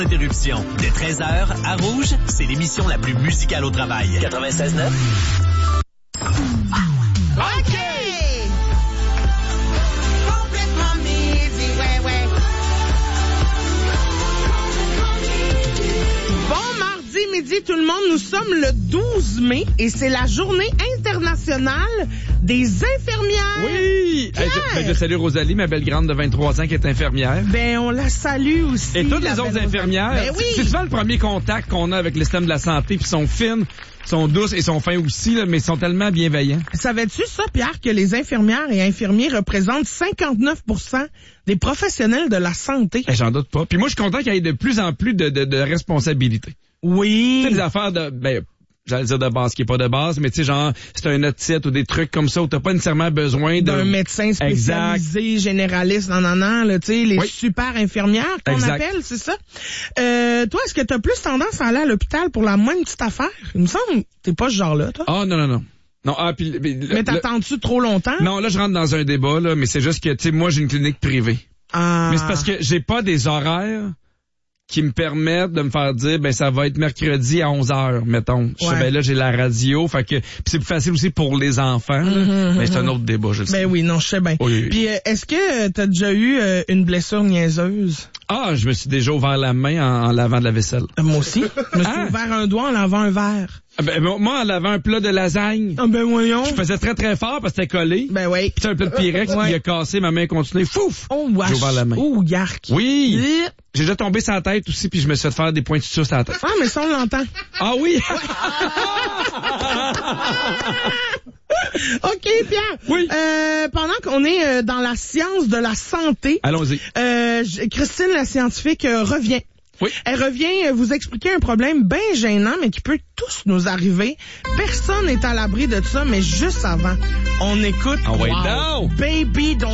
Interruption. Dès 13h, à Rouge, c'est l'émission la plus musicale au travail. 96.9. OK! Complètement midi, ouais. Bon mardi midi tout le monde, nous sommes le 12 mai et c'est la journée internationale des infirmières. Oui! Je salue Rosalie, ma belle grande de 23 ans qui est infirmière. Ben, on la salue aussi. Et toutes les autres infirmières. Ben oui. C'est souvent le premier contact qu'on a avec le système de la santé, puis sont fines, sont douces et sont fins aussi, là, mais sont tellement bienveillants. Savais-tu ça, Pierre, que les infirmières et infirmiers représentent 59% des professionnels de la santé? J'en doute pas. Puis moi, je suis content qu'il y ait de plus en plus de responsabilités. Oui. Tu sais, des affaires j'allais dire de base, qui est pas de base, mais tu sais, genre, c'est un otite ou des trucs comme ça où t'as pas nécessairement besoin d'un médecin spécialisé, généraliste, là, tu sais, les super infirmières qu'on appelle, c'est ça. Toi, est-ce que t'as plus tendance à aller à l'hôpital pour la moindre petite affaire? Il me semble que t'es pas ce genre-là, toi. Ah, non. Non, mais t'attends-tu trop longtemps? Non, là, je rentre dans un débat, là, mais c'est juste que, tu sais, moi, j'ai une clinique privée. Ah. Mais c'est parce que j'ai pas des horaires qui me permettent de me faire dire, ça va être mercredi à 11h, mettons. Ouais. Là, j'ai la radio, fait que, pis c'est plus facile aussi pour les enfants, mais c'est un autre débat, je le sais. Ben oui, non, je sais bien. Oui. Puis, est-ce que t'as déjà eu une blessure niaiseuse? Ah, je me suis déjà ouvert la main en lavant de la vaisselle. Moi aussi. Je me suis ouvert un doigt en lavant un verre. Moi, en lavant un plat de lasagne. Ah, ben voyons. Je faisais très très fort parce que c'était collé. Ben oui. Puis un plat de Pyrex qui a cassé, ma main continuait. Fouf! Oh, wesh. J'ai ouvert la main. Oh, yark. Oui. J'ai déjà tombé sur la tête aussi, puis je me suis fait faire des pointures sur la tête. Ah, mais ça, on l'entend. Ah oui? OK, Pierre. Oui. Pendant qu'on est dans la science de la santé. Allons-y. Christine, la scientifique, revient. Oui. Elle revient vous expliquer un problème bien gênant, mais qui peut tous nous arriver. Personne n'est à l'abri de ça, mais juste avant, on écoute Ah ouais, non! Baby Don't